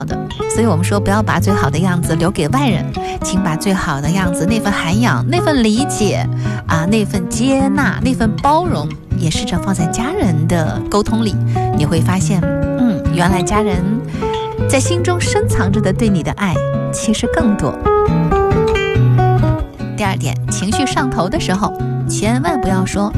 的。所以我们说，不要把最好的样子留给外人，请把最好的样子，那份涵养，那份理解那份接纳，那份包容，也试着放在家人的沟通里。你会发现原来家人在心中深藏着的对你的爱其实更多。第二点，情绪上头的时候千万不要说